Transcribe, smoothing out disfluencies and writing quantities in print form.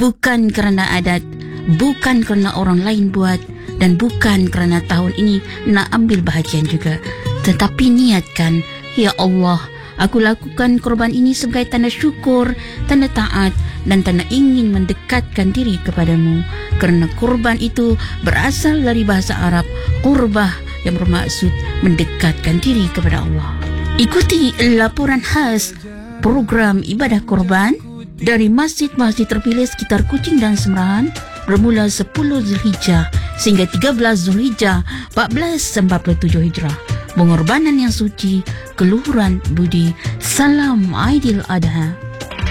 bukan kerana adat, bukan kerana orang lain buat, dan bukan kerana tahun ini nak ambil bahagian juga, tetapi niatkan, ya Allah, aku lakukan korban ini sebagai tanda syukur, tanda taat, dan tanda ingin mendekatkan diri kepadamu. Kerana korban itu berasal dari bahasa Arab qurbah, yang bermaksud mendekatkan diri kepada Allah. Ikuti laporan khas program ibadah korban dari masjid-masjid terpilih sekitar Kuching dan Semerahan bermula 10 Zulhijjah sehingga 13 Zulhijjah 1447 Hijrah. Pengorbanan yang suci, keluhuran budi. Salam Aidil Adha.